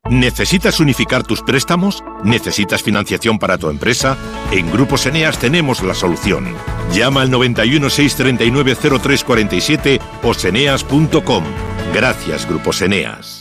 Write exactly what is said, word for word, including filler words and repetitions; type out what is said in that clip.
¿Necesitas unificar tus préstamos? ¿Necesitas financiación para tu empresa? En Grupos Eneas tenemos la solución. Llama al noventa y uno, seiscientos treinta y nueve, cero tres cuarenta y siete o seneas punto com. Gracias, Grupos Eneas.